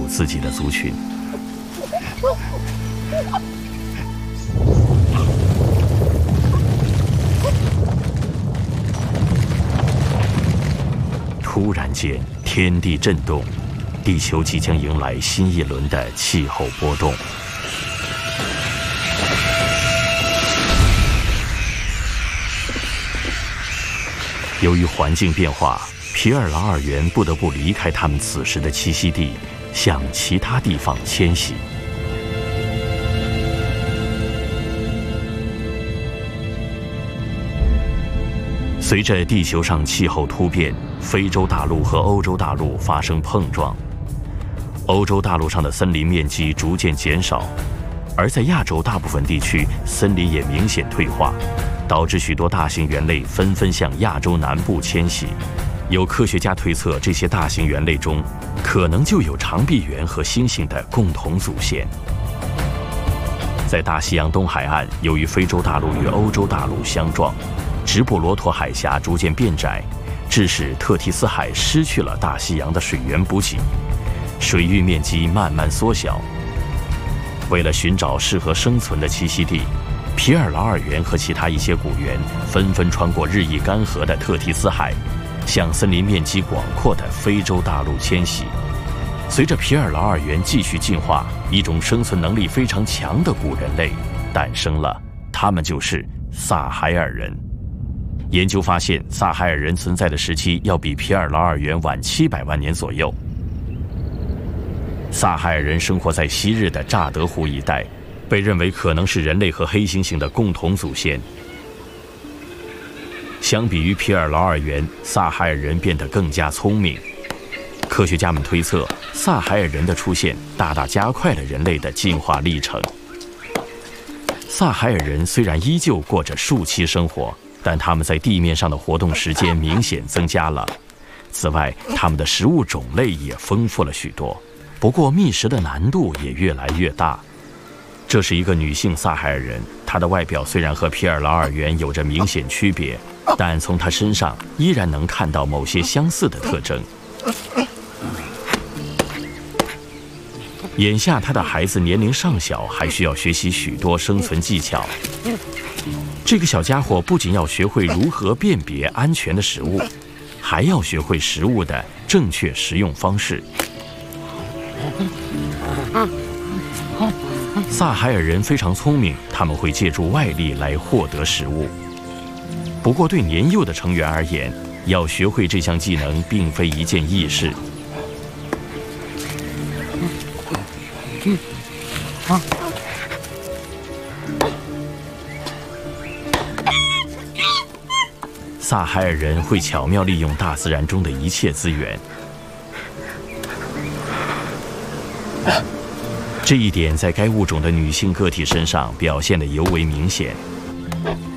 自己的族群。突然间，天地震动，地球即将迎来新一轮的气候波动。由于环境变化，皮尔劳尔猿不得不离开他们此时的栖息地，向其他地方迁徙。随着地球上气候突变，非洲大陆和欧洲大陆发生碰撞，欧洲大陆上的森林面积逐渐减少，而在亚洲大部分地区，森林也明显退化，导致许多大型猿类纷纷向亚洲南部迁徙。有科学家推测，这些大型猿类中可能就有长臂猿和猩猩的共同祖先。在大西洋东海岸，由于非洲大陆与欧洲大陆相撞，直布罗陀海峡逐渐变窄，致使特提斯海失去了大西洋的水源补给，水域面积慢慢缩小。为了寻找适合生存的栖息地，皮尔劳尔猿和其他一些古猿纷纷穿过日益干涸的特提斯海，向森林面积广阔的非洲大陆迁徙。随着皮尔劳尔猿继续进化，一种生存能力非常强的古人类诞生了，他们就是萨海尔人。研究发现，萨海尔人存在的时期要比皮尔劳尔猿晚700万年左右。萨海尔人生活在昔日的乍得湖一带，被认为可能是人类和黑猩猩的共同祖先。相比于皮尔劳尔猿，萨海尔人变得更加聪明。科学家们推测，萨海尔人的出现大大加快了人类的进化历程。萨海尔人虽然依旧过着树栖生活，但他们在地面上的活动时间明显增加了。此外，他们的食物种类也丰富了许多，不过觅食的难度也越来越大。这是一个女性萨海尔人，她的外表虽然和皮尔劳尔猿有着明显区别，但从她身上依然能看到某些相似的特征。眼下她的孩子年龄尚小，还需要学习许多生存技巧。这个小家伙不仅要学会如何辨别安全的食物，还要学会食物的正确食用方式。萨海尔人非常聪明，他们会借助外力来获得食物。不过对年幼的成员而言，要学会这项技能并非一件易事。萨海尔人会巧妙利用大自然中的一切资源，这一点在该物种的女性个体身上表现得尤为明显。